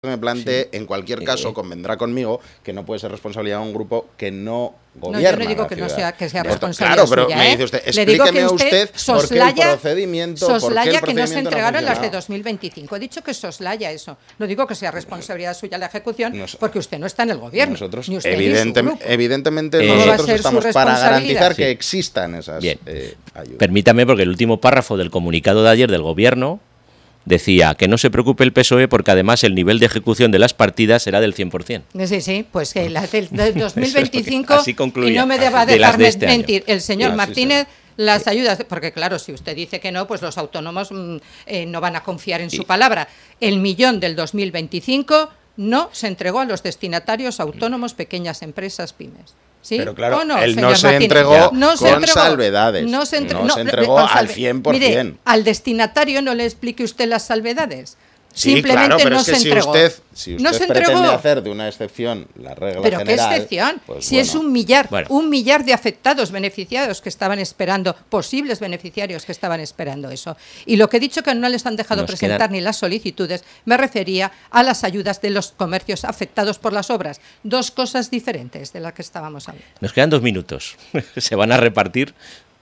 me plantee, en cualquier caso, convendrá conmigo que no puede ser responsabilidad de un grupo que no gobierna. No, yo no digo que ciudad. que sea responsabilidad claro, pero suya, me dice usted, le digo explíqueme que usted por qué el procedimiento, soslaya que no se entregaron no las de 2025. He dicho que soslaya eso. No digo que sea responsabilidad suya la ejecución, porque usted no está en el gobierno. Nosotros, ni usted, evidentemente, nosotros estamos para garantizar que existan esas ayudas. Permítame, porque el último párrafo del comunicado de ayer del gobierno decía que no se preocupe el PSOE porque además el nivel de ejecución de las partidas será del 100%. Sí, pues que la del 2025, así concluía, y no me deba dejar mentir el señor sí, Martínez, las ayudas, porque claro, si usted dice que no, pues los autónomos no van a confiar en su palabra. El millón del 2025 no se entregó a los destinatarios autónomos, pequeñas empresas, pymes. ¿Sí? Pero claro, no, él no se entregó con salvedades. No se entregó al 100%. Mire, al destinatario no le explique usted las salvedades. Sí, simplemente claro, pero no es que se entregó. Si usted pretende hacer de una excepción la regla ¿Pero general... qué excepción? Pues si es un millar de afectados, beneficiados que estaban esperando, posibles beneficiarios que estaban esperando eso. Y lo que he dicho que no les han dejado presentar ni las solicitudes, me refería a las ayudas de los comercios afectados por las obras. Dos cosas diferentes de las que estábamos hablando. Nos quedan 2 minutos. Se van a repartir,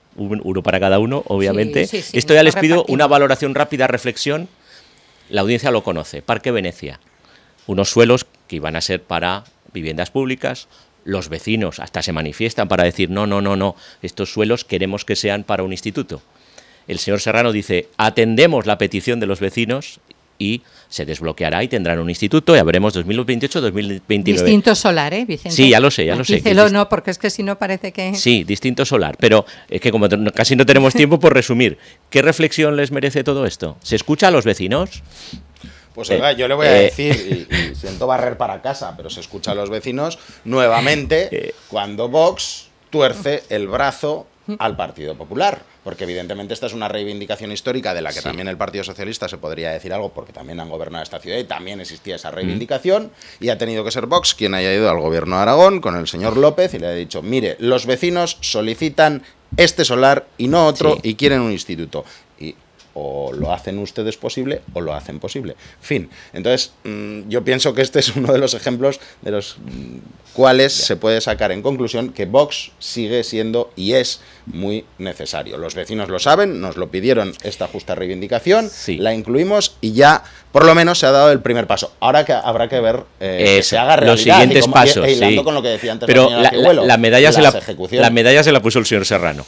uno para cada uno, obviamente. Sí, esto ya les pido una valoración rápida, reflexión. La audiencia lo conoce. Parque Venecia. Unos suelos que iban a ser para viviendas públicas. Los vecinos hasta se manifiestan para decir no. Estos suelos queremos que sean para un instituto. El señor Serrano dice, atendemos la petición de los vecinos y se desbloqueará y tendrán un instituto. Ya veremos 2028-2029. Distinto solar, Vicente? Sí, ya lo sé. Dícelo, no, porque es que si no parece que... Sí, distinto solar. Pero es que como casi no tenemos tiempo, por resumir, ¿qué reflexión les merece todo esto? ¿Se escucha a los vecinos? Pues oiga, yo le voy a decir, y siento barrer para casa, pero se escucha a los vecinos nuevamente cuando Vox tuerce el brazo al Partido Popular, porque evidentemente esta es una reivindicación histórica de la que también el Partido Socialista se podría decir algo, porque también han gobernado esta ciudad y también existía esa reivindicación, y ha tenido que ser Vox quien haya ido al gobierno de Aragón con el señor López y le ha dicho, mire, los vecinos solicitan este solar y no otro y quieren un instituto. Y o lo hacen ustedes posible o lo hacen posible. Fin. Entonces, yo pienso que este es uno de los ejemplos de los cuales se puede sacar en conclusión que Vox sigue siendo y es muy necesario. Los vecinos lo saben, nos lo pidieron esta justa reivindicación, la incluimos y ya por lo menos se ha dado el primer paso. Ahora que habrá que ver que se haga realidad. Los siguientes pasos, hilando con lo que decía antes pero la señora la medalla se la puso el señor Serrano.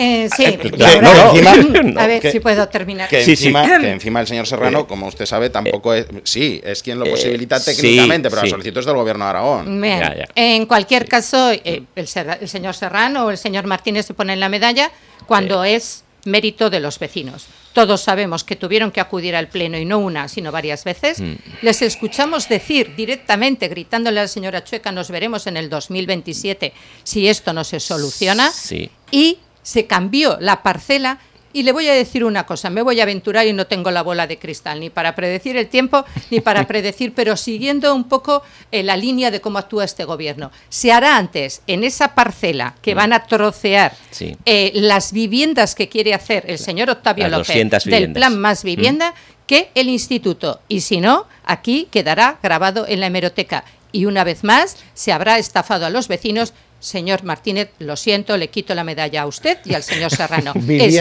A ver si puedo terminar. Que encima el señor Serrano, como usted sabe, tampoco es quien lo posibilita técnicamente, pero la solicitud es del gobierno de Aragón. En cualquier caso, el señor Serrano o el señor Martínez se ponen la medalla cuando es mérito de los vecinos. Todos sabemos que tuvieron que acudir al Pleno y no una, sino varias veces. Les escuchamos decir directamente, gritándole a la señora Chueca, nos veremos en el 2027 si esto no se soluciona. Y se cambió la parcela. Y le voy a decir una cosa, me voy a aventurar y no tengo la bola de cristal, ni para predecir el tiempo, ni para predecir, pero siguiendo un poco la línea de cómo actúa este gobierno. Se hará antes, en esa parcela que van a trocear las viviendas que quiere hacer el señor Octavio López del Plan Más Vivienda, que el instituto. Y si no, aquí quedará grabado en la hemeroteca. Y una vez más, se habrá estafado a los vecinos. Señor Martínez, lo siento, le quito la medalla a usted y al señor Serrano. Es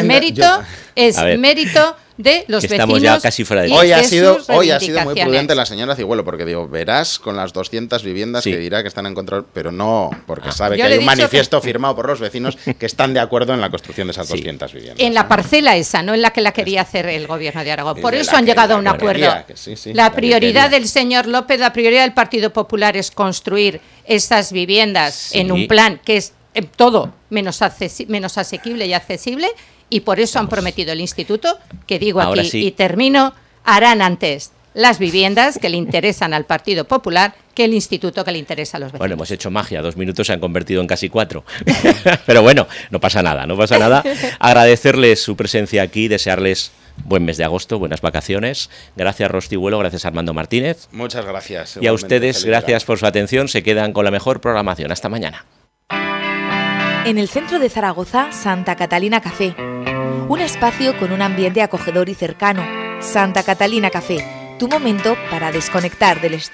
mérito de los vecinos. Estamos ya casi fuera de hoy ha sido muy prudente la señora Cigüelo, porque digo, verás con las 200 viviendas que dirá que están en contra, pero no, porque sabe que hay un manifiesto firmado por los vecinos que están de acuerdo en la construcción de esas 200 viviendas. En la parcela esa, no en la que la quería hacer el gobierno de Aragón. Por eso han llegado a un acuerdo. La prioridad del señor López, la prioridad del Partido Popular es construir esas viviendas en un plan que es todo menos asequible y accesible, y por eso han prometido el instituto, que digo aquí y termino, harán antes las viviendas que le interesan al Partido Popular que el instituto que le interesa a los vecinos. Bueno, hemos hecho magia, 2 minutos se han convertido en casi 4. Pero bueno, no pasa nada. Agradecerles su presencia aquí, desearles buen mes de agosto, buenas vacaciones. Gracias, Rostibuelo, gracias, Armando Martínez. Muchas gracias. Y a ustedes, gracias por su atención. Se quedan con la mejor programación. Hasta mañana. En el centro de Zaragoza, Santa Catalina Café. Un espacio con un ambiente acogedor y cercano. Santa Catalina Café. tu momento para desconectar del